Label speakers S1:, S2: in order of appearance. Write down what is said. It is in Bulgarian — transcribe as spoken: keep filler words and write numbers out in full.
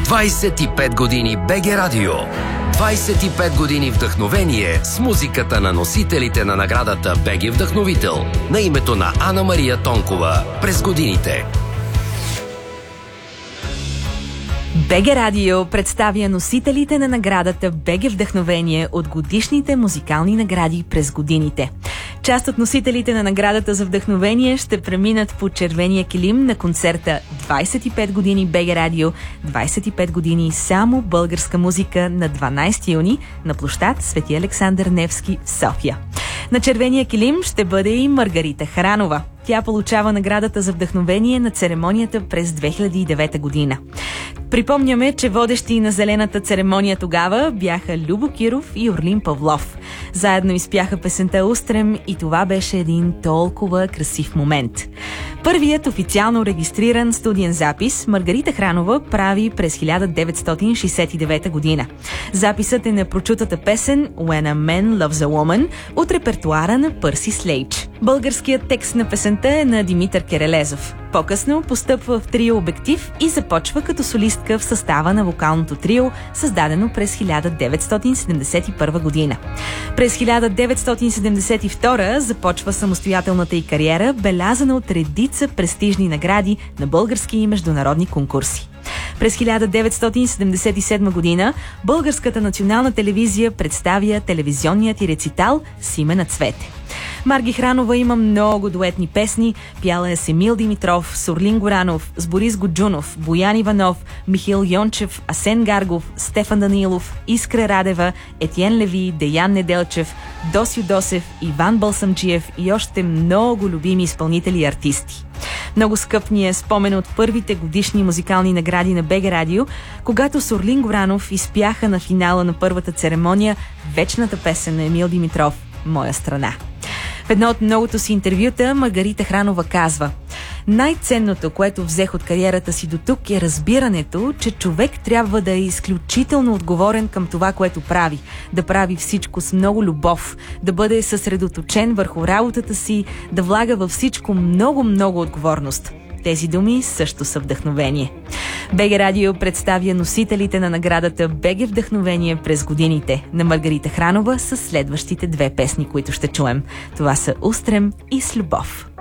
S1: двайсет и пет години БГ Радио. двайсет и пет години вдъхновение с музиката на носителите на наградата БГ Вдъхновител на името на Ана Мария Тонкова през годините.
S2: БГ Радио представя носителите на наградата БГ Вдъхновение от годишните музикални награди през годините. Част от носителите на наградата за вдъхновение ще преминат по червения килим на концерта двайсет и пет години БГ Радио, двайсет и пет години само българска музика на дванайсети юни на площад Свети Александър Невски в София. На червения килим ще бъде и Маргарита Хранова. Тя получава наградата за вдъхновение на церемонията през две хиляди и девета година. Припомняме, че водещи на зелената церемония тогава бяха Любо Киров и Орлин Павлов. Заедно изпяха песента "Устрем" и това беше един толкова красив момент. Първият официално регистриран студиен запис Маргарита Хранова прави през хиляда деветстотин шейсет и девета година. Записът е на прочутата песен "When a Man Loves a Woman" от репертуара на Пърси Слейдж. Българският текст на песента е на Димитър Керелезов. По-късно постъпва в трио "Обектив" и започва като солистка в състава на вокалното трио, създадено през хиляда деветстотин седемдесет и първа година. През хиляда деветстотин седемдесет и втора започва самостоятелната й кариера, белязана от редица престижни награди на български и международни конкурси. През хиляда деветстотин седемдесет и седма година Българската национална телевизия представя телевизионният и рецитал "С име на цвете". Марги Хранова има много дуетни песни. Пяла е с Емил Димитров, с Орлин Горанов, с Борис Годжунов, Боян Иванов, Михаил Йончев, Асен Гаргов, Стефан Данилов, Искра Радева, Етиен Леви, Деян Неделчев, Досю Досев, Иван Балсамджиев и още много любими изпълнители и артисти. Много скъп ни е спомен от първите годишни музикални награди на БГ Радио, когато с Орлин Горанов изпяха на финала на първата церемония вечната песен на Емил Димитров "Моя страна". В едно от многото си интервюта Маргарита Хранова казва: "Най-ценното, което взех от кариерата си до тук, е разбирането, че човек трябва да е изключително отговорен към това, което прави, да прави всичко с много любов, да бъде съсредоточен върху работата си, да влага във всичко много-много отговорност." Тези думи също са вдъхновение. БГ Радио представя носителите на наградата БГ Вдъхновение през годините на Маргарита Хранова с следващите две песни, които ще чуем. Това са "Устрем" и "С любов".